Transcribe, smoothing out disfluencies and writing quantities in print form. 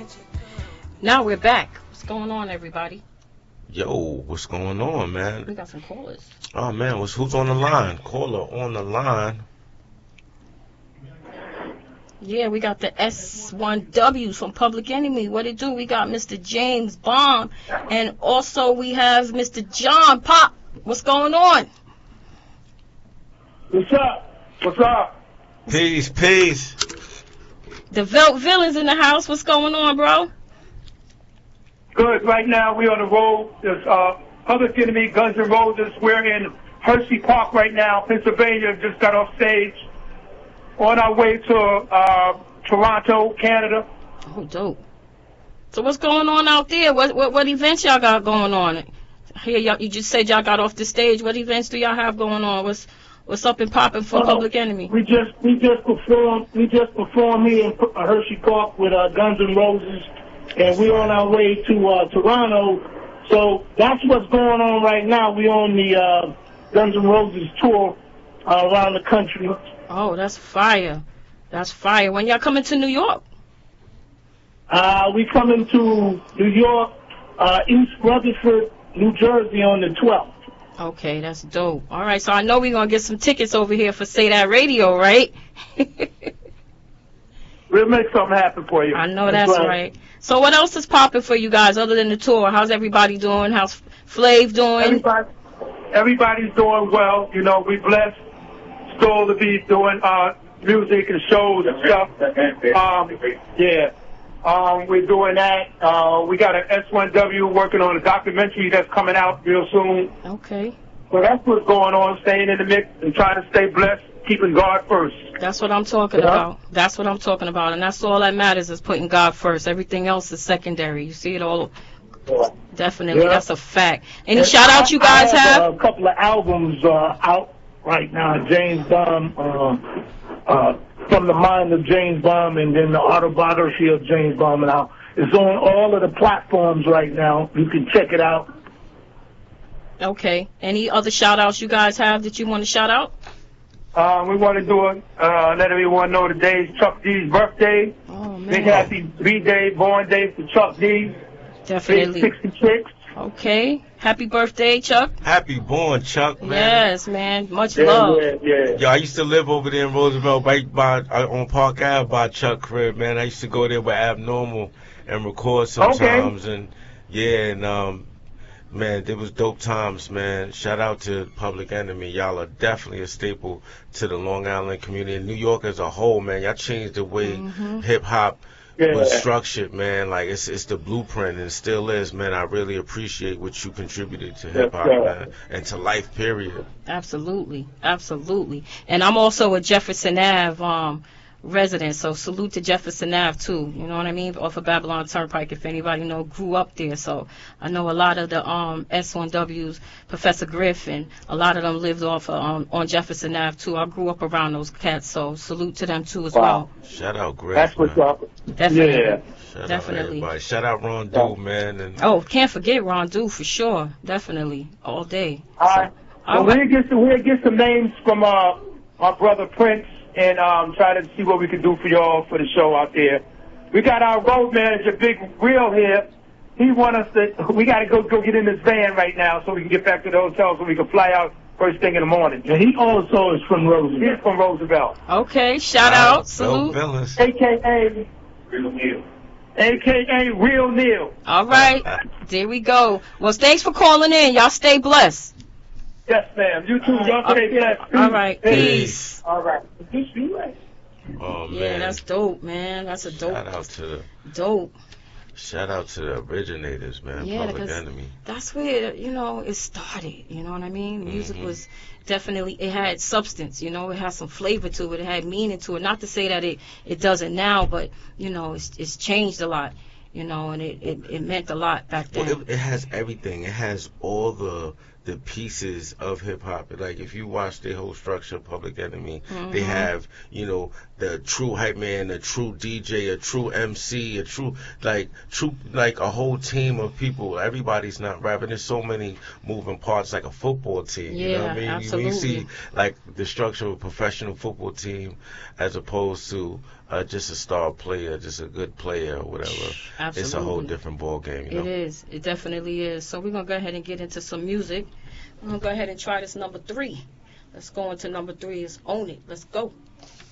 Now we're back. What's going on, everybody? Yo, what's going on, man? We got some callers. Oh, man, who's on the line? Caller on the line. Yeah, we got the S1Ws from Public Enemy. What it do? We got Mr. James Bond, and also we have Mr. John Pop. What's going on? What's up? What's up? Peace. The Velt Villains in the house. What's going on, bro? Good. Right now we on the road. There's Public Enemy, Guns N' Roses. We're in Hershey Park right now, Pennsylvania. Just got off stage. On our way to Toronto, Canada. Oh, dope. So what's going on out there? What events y'all got going on? Here, you just said y'all got off the stage. What events do y'all have going on? What's up and popping for Public Enemy? We just performed here in Hershey Park with Guns N' Roses, and we're on our way to Toronto. So that's what's going on right now. We're on the Guns N' Roses tour around the country. Oh, that's fire. That's fire. When y'all coming to New York? We coming to New York, East Rutherford, New Jersey on the 12th. Okay, that's dope. All right, so I know we're going to get some tickets over here for Say That Radio, right? We'll make something happen for you. I know that's right. So what else is popping for you guys other than the tour? How's everybody doing? How's Flav doing? Everybody's doing well. You know, we blessed still to be doing music and shows and stuff. We're doing that. We got an S1W working on a documentary that's coming out real soon. Okay. So that's what's going on, staying in the mix and trying to stay blessed, keeping God first. That's what I'm talking about. That's what I'm talking about. And that's all that matters is putting God first. Everything else is secondary. You see it all. Definitely. Yeah. That's a fact. Any shout out you guys have? A couple of albums out right now. James Bond, From the Mind of James Bond, and then the autobiography of James Bond. Now, it's on all of the platforms right now. You can check it out. Okay. Any other shout outs you guys have that you want to shout out? We want to do it, let everyone know today's Chuck D's birthday. Oh, man. Big happy B-Day, born day for Chuck D. Definitely. 66. Okay. Happy birthday, Chuck. Happy born, Chuck, man. Yes, man. Much love. Yeah. Yo, I used to live over there in Roosevelt, right by on Park Ave by Chuck crib, man. I used to go there with Abnormal and record sometimes. Okay. And man, there was dope times, man. Shout out to Public Enemy. Y'all are definitely a staple to the Long Island community and New York as a whole, man. Y'all changed the way hip hop was structured, man. Like it's the blueprint, and it still is, man. I really appreciate what you contributed to hip hop, man, and to life, period. Absolutely. And I'm also a Jefferson Ave resident, so salute to Jefferson Ave too. You know what I mean? Off of Babylon Turnpike, if anybody grew up there. So I know a lot of the S1Ws, Professor Griff, and a lot of them lived off on Jefferson Ave too. I grew up around those cats, so salute to them too as well. Shout out Griff. That's what's up. Definitely. Yeah. Shout out everybody. Shout out Ron Dew, man. And can't forget Ron Dew for sure. Definitely. All day. All right. Well, we'll get some names from our brother Prince, and try to see what we can do for y'all for the show out there. We got our road manager, Big Real, here. He want us to. We got to go get in this van right now so we can get back to the hotel so we can fly out first thing in the morning. And he also is from Roosevelt. He's from Roosevelt. Okay, shout out, salute. AKA Real Neil. AKA Real Neil. All right, there we go. Well, thanks for calling in. Y'all stay blessed. Yes, ma'am. You too. Y'all stay blessed. All right. Peace. All right. Oh, man. Yeah, that's dope, man. That's a dope. Shout out to the originators, man. Yeah, Public Enemy. That's where, it started. You know what I mean? Music was definitely, it had substance, it had some flavor to it. It had meaning to it. Not to say that it doesn't now, but, it's changed a lot. And it meant a lot back then. Well, it has everything. It has all the pieces of hip hop. Like if you watch their whole structure, Public Enemy, Mm-hmm. they have, you know, the true hype man, a true DJ, a true MC, like a whole team of people. Everybody's not rapping. There's so many moving parts, like a football team. Yeah, you know what I mean? absolutely. When you see like the structure of a professional football team, as opposed to just a star player, just a good player or whatever. Absolutely. It's a whole different ball game. You know? It is. It definitely is. So we're gonna go ahead and get into some music. We're gonna go ahead and try this number 3. Let's go into number 3. Is Own It. Let's go.